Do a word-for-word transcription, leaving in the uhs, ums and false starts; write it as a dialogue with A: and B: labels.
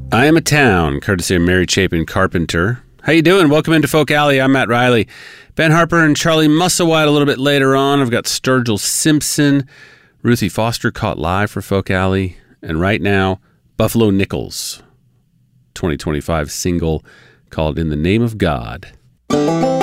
A: I Am a Town, courtesy of Mary Chapin Carpenter. How you doing? Welcome into Folk Alley. I'm Matt Riley. Ben Harper and Charlie Musselwhite a little bit later on. I've got Sturgill Simpson, Ruthie Foster caught live for Folk Alley, and right now, Buffalo Nichols, twenty twenty-five single called In the Name of God.